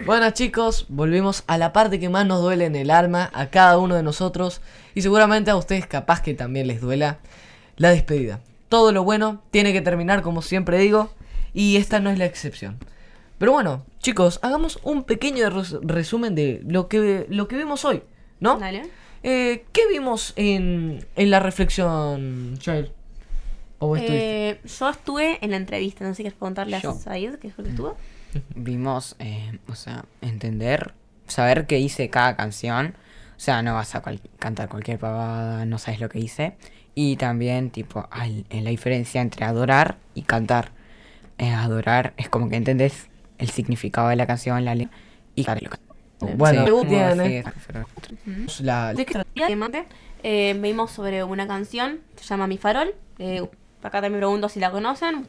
Bueno, chicos, volvimos a la parte que más nos duele en el alma a cada uno de nosotros y seguramente a ustedes capaz que también les duela: la despedida. Todo lo bueno tiene que terminar, como siempre digo, y esta no es la excepción. Pero bueno, chicos, hagamos un pequeño resumen de lo que vimos hoy, ¿no? Dale. ¿Qué vimos en la reflexión, Joel? ¿O vos estuviste? Yo estuve en la entrevista, no sé si quieres preguntarle a Yo. Said, que fue el que estuvo. Vimos, entender, saber qué hice cada canción. O sea, no vas a cantar cualquier pavada, no sabes lo que hice. Y también, tipo, en la diferencia entre adorar y cantar. Adorar es como que entendés el significado de la canción, la letra, y cantar lo que Bueno, sí, como tiene ¿De qué tema? Vimos sobre una canción, se llama Mi Farol. Acá también pregunto si la conocen.